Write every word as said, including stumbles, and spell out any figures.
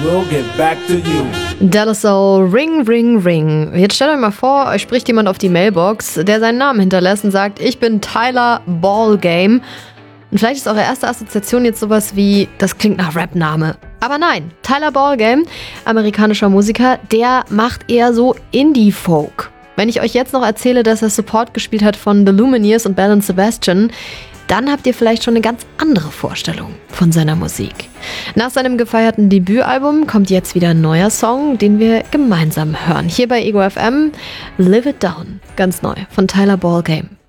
we'll get back to you. De La Soul, Ring, Ring, Ring. Jetzt stellt euch mal vor, euch spricht jemand auf die Mailbox, der seinen Namen hinterlässt und sagt, ich bin Tyler Ballgame. Und vielleicht ist eure erste Assoziation jetzt sowas wie, das klingt nach Rap-Name. Aber nein, Tyler Ballgame, amerikanischer Musiker, der macht eher so Indie-Folk. Wenn ich euch jetzt noch erzähle, dass er Support gespielt hat von The Lumineers und Belle and Sebastian, dann habt ihr vielleicht schon eine ganz andere Vorstellung von seiner Musik. Nach seinem gefeierten Debütalbum kommt jetzt wieder ein neuer Song, den wir gemeinsam hören. Hier bei Ego F M, Live It Down, ganz neu, von Tyler Ballgame.